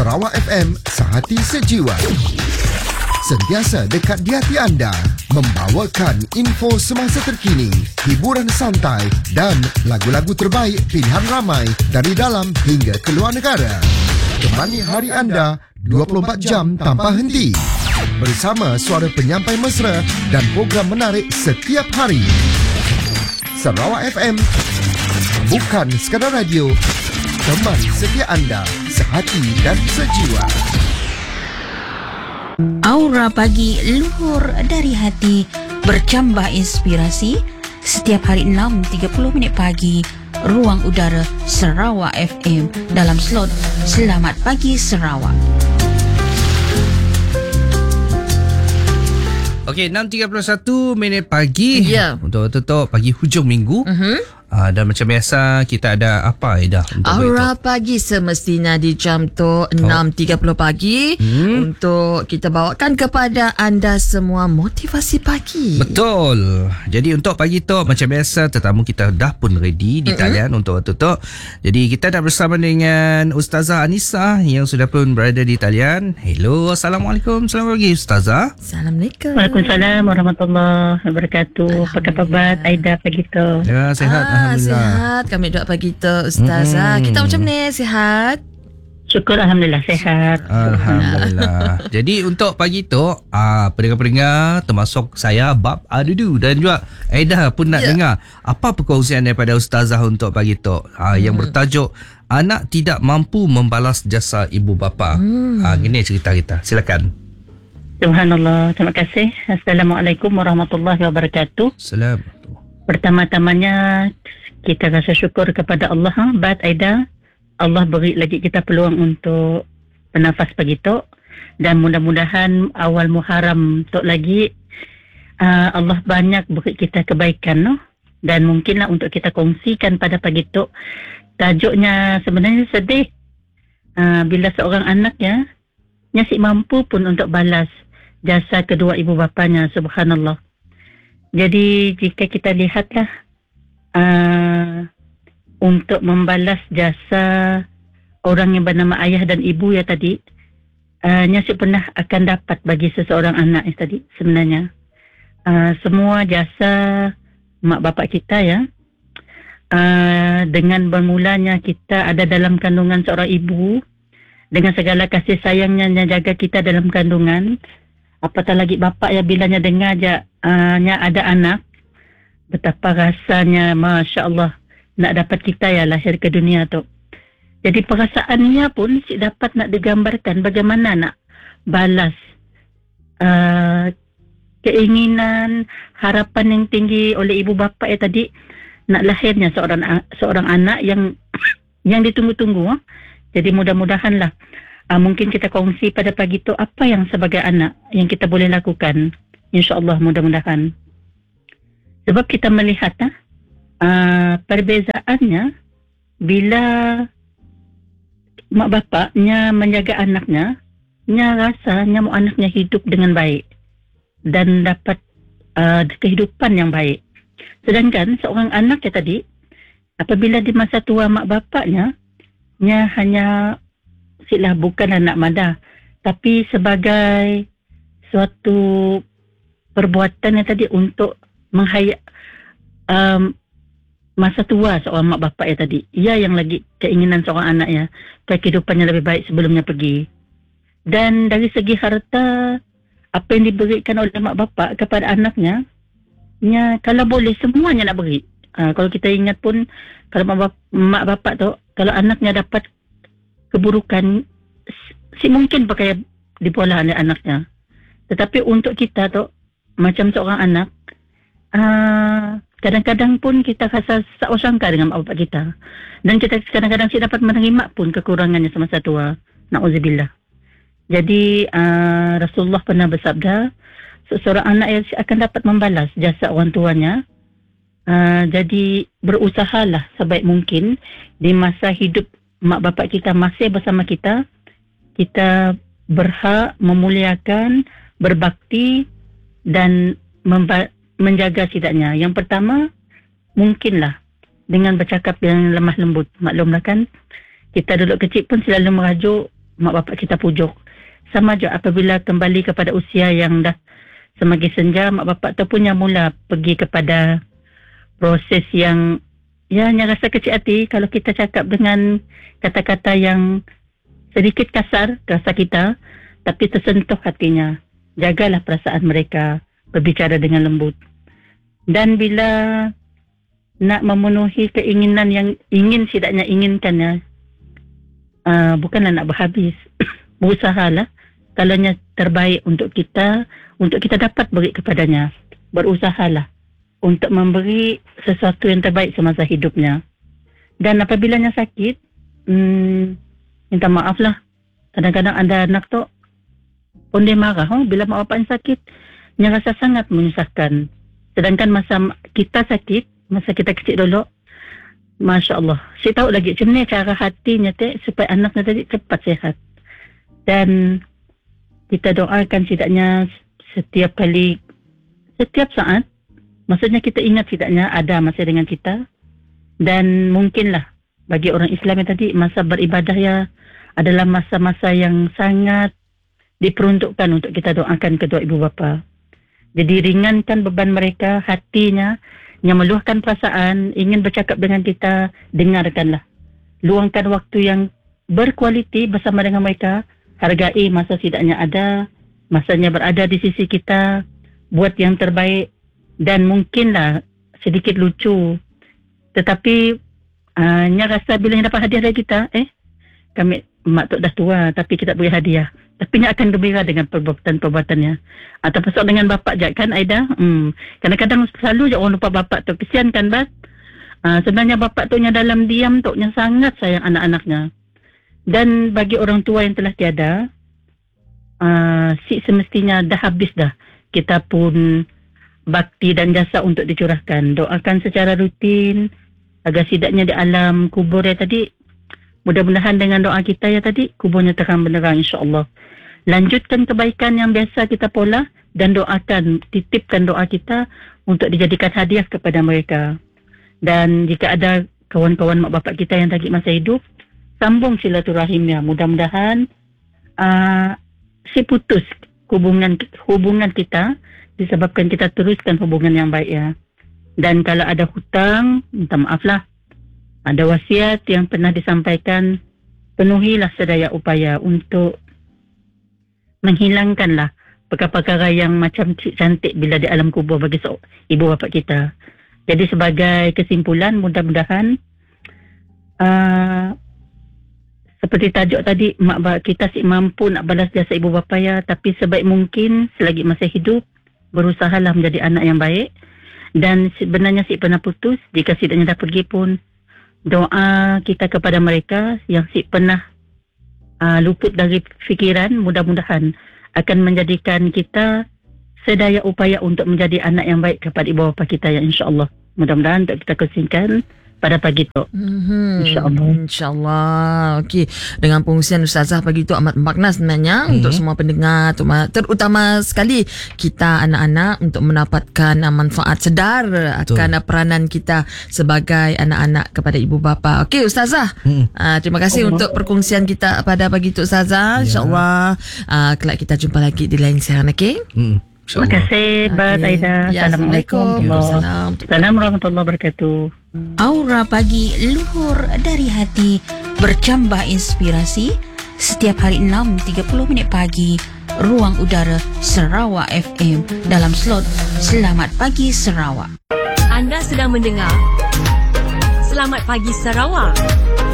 Sarawak FM, sehati sejiwa. Sentiasa dekat di hati anda, membawakan info semasa terkini, hiburan santai dan lagu-lagu terbaik pilihan ramai dari dalam hingga keluar negara. Temani hari anda 24 jam tanpa henti. Bersama suara penyampai mesra dan program menarik setiap hari. Sarawak FM, bukan sekadar radio, teman setia anda, sehati dan sejiwa. Aura pagi luhur dari hati, bercambah inspirasi. Setiap hari 6.30 pagi, Ruang Udara Sarawak FM dalam slot Selamat Pagi Sarawak. Okey, 6.31 pagi. Ya. Untuk tutup pagi hujung minggu. Dan macam biasa, kita ada apa, Aida? Aura pagi semestinya di jam tu 6.30 pagi untuk kita bawakan kepada anda semua motivasi pagi. Betul. Jadi untuk pagi tu macam biasa, tetamu kita dah pun ready di talian untuk tutup. Jadi kita dah bersama dengan Ustazah Anissa yang sudah pun berada di talian. Hello, Assalamualaikum. Selamat pagi Ustazah. Assalamualaikum. Waalaikumsalam warahmatullahi wabarakatuh. Apa khabar Aida pagi tu? Ya, sihat. Alhamdulillah. Sihat. Kami doa pagi tu Ustazah. Kita macam ni, sihat? Syukur Alhamdulillah sihat. Alhamdulillah. Jadi untuk pagi tu, pendengar-pendengar termasuk saya, Bab Adudu dan juga Aida pun nak dengar apa perkongsian daripada Ustazah untuk pagi tu, yang bertajuk Anak Tidak Mampu Membalas Jasa Ibu Bapa. Gini cerita kita. Silakan. Subhanallah. Terima kasih. Assalamualaikum warahmatullahi wabarakatuh. Salam. Pertama-tamanya kita rasa syukur kepada Allah, Bat Aida. Allah beri lagi kita peluang untuk bernafas pagi tu, dan mudah-mudahan awal Muharram tu lagi Allah banyak beri kita kebaikan, no? Dan mungkinlah untuk kita kongsikan pada pagi tu. Tajuknya sebenarnya sedih. Bila seorang anak nyasik mampu pun untuk balas jasa kedua ibu bapanya, subhanallah. Jadi jika kita lihatlah untuk membalas jasa orang yang bernama ayah dan ibu tadi, nyasik pernah akan dapat bagi seseorang anak tadi sebenarnya. Semua jasa mak bapak kita dengan bermulanya kita ada dalam kandungan seorang ibu, dengan segala kasih sayangnya yang jaga kita dalam kandungan. Apatah lagi bapak bilanya dengar nya ada anak, betapa rasanya, Masya Allah, nak dapat kita lahir ke dunia tu. Jadi perasaannya pun dapat nak digambarkan bagaimana nak balas keinginan, harapan yang tinggi oleh ibu bapa tadi, nak lahirnya seorang anak yang ditunggu-tunggu. Jadi mudah-mudahanlah mungkin kita kongsi pada pagi tu apa yang sebagai anak yang kita boleh lakukan, insya-Allah, mudah-mudahan. Sebab kita melihat perbezaannya bila mak bapaknya menjaga anaknya, rasanya mau anaknya hidup dengan baik dan dapat kehidupan yang baik. Sedangkan seorang anak tadi, apabila di masa tua mak bapaknya hanya bukan anak madah, tapi sebagai suatu perbuatan yang tadi untuk menghayak masa tua seorang mak bapak tadi. Ia yang lagi keinginan seorang anak kehidupannya lebih baik sebelumnya pergi. Dan dari segi harta, apa yang diberikan oleh mak bapak kepada anaknya, kalau boleh semuanya nak beri. Kalau kita ingat pun, kalau mak bapak tu, kalau anaknya dapat keburukan, mungkin pakai dipolah oleh anaknya. Tetapi untuk kita tu, macam seorang anak, kadang-kadang pun kita rasa tak sangka dengan mak bapak kita. Dan kita kadang-kadang dapat menerima pun kekurangannya semasa tua. Na'udzubillah. Jadi Rasulullah pernah bersabda, seorang anak yang akan dapat membalas jasa orang tuanya. Jadi berusahalah sebaik mungkin di masa hidup mak bapak kita masih bersama kita, kita berhak memuliakan, berbakti dan menjaga sidaknya. Yang pertama, mungkinlah dengan bercakap yang lemah lembut. Maklumlah kan, kita dulu kecil pun selalu merajuk mak bapak kita pujuk. Sama juga apabila kembali kepada usia yang dah semakin senja, mak bapak tu pun yang mula pergi kepada proses yang rasa kecil hati kalau kita cakap dengan kata-kata yang sedikit kasar rasa kita, tapi tersentuh hatinya. Jagalah perasaan mereka, berbicara dengan lembut. Dan bila nak memenuhi keinginan yang setidaknya inginkannya, bukanlah nak berhabis. Berusahalah kalaunya terbaik untuk kita dapat beri kepadanya. Berusahalah untuk memberi sesuatu yang terbaik semasa hidupnya. Dan apabila sakit, minta maaf lah. Kadang-kadang ada anak tu pun dia marah. Bila mak bapak yang sakit, dia rasa sangat menyusahkan. Sedangkan masa kita sakit, masa kita kecil dulu, Masya Allah, saya tahu lagi macam ni cara hatinya supaya anaknya tadi cepat sihat. Dan kita doakan setidaknya setiap saat, maksudnya kita ingat setidaknya ada masa dengan kita. Dan mungkinlah bagi orang Islam yang tadi, masa beribadah adalah masa-masa yang sangat diperuntukkan untuk kita doakan kedua ibu bapa. Jadi ringankan beban mereka, hatinya yang meluahkan perasaan, ingin bercakap dengan kita, dengarkanlah. Luangkan waktu yang berkualiti bersama dengan mereka. Hargai masa setidaknya ada, masanya berada di sisi kita, buat yang terbaik. Dan mungkinlah sedikit lucu, tetapi rasa bila dapat hadiah dari kita, kami mak tu dah tua tapi kita beri hadiah, tapi dia akan gembira dengan perbuatan-perbuatannya. Atau pasal dengan bapak je kan, Aida? Kadang-kadang selalu je orang lupa bapak tu. Kesian kan, Bas? Sebenarnya bapak tu yang dalam diam tu yang sangat sayang anak-anaknya. Dan bagi orang tua yang telah tiada, semestinya dah habis dah. Kita pun bakti dan jasa untuk dicurahkan. Doakan secara rutin agar setidaknya di alam kubur tadi, mudah-mudahan dengan doa kita tadi, kuburnya terang benderang insya-Allah. Lanjutkan kebaikan yang biasa kita pola dan doakan, titipkan doa kita untuk dijadikan hadiah kepada mereka. Dan jika ada kawan-kawan mak bapak kita yang lagi masa hidup, sambung silaturahimnya. Mudah-mudahan putus hubungan kita disebabkan kita teruskan hubungan yang baik ya. Dan kalau ada hutang, minta maaflah. Ada wasiat yang pernah disampaikan, penuhilah sedaya upaya untuk menghilangkanlah perkara-perkara yang macam cantik bila di alam kubur bagi ibu bapa kita. Jadi sebagai kesimpulan, mudah-mudahan seperti tajuk tadi, mak bapak kita mampu nak balas jasa ibu bapa ya, tapi sebaik mungkin selagi masih hidup, berusahalah menjadi anak yang baik. Dan sebenarnya pernah putus, jika setidaknya dah pergi pun, doa kita kepada mereka yang pernah luput dari fikiran, mudah-mudahan akan menjadikan kita sedaya upaya untuk menjadi anak yang baik kepada ibu bapa kita ya, insya-Allah. Mudah-mudahan untuk kita kongsikan pada pagi tu. InsyaAllah. Okey, dengan pengungsian Ustazah pagi tu amat bermakna sebenarnya untuk semua pendengar, terutama sekali kita anak-anak untuk mendapatkan manfaat sedar akan peranan kita sebagai anak-anak kepada ibu bapa. Okey Ustazah, terima kasih untuk perkongsian kita pada pagi tu Ustazah. InsyaAllah kelak kita jumpa lagi di lain siaran. Okey. Terima kasih Mbak Aida. Assalamualaikum. Assalamualaikum warahmatullahi wabarakatuh. Aura pagi luhur dari hati, bercambah inspirasi. Setiap hari 6.30 pagi, Ruang Udara Sarawak FM dalam slot Selamat Pagi Sarawak. Anda sedang mendengar Selamat Pagi Sarawak.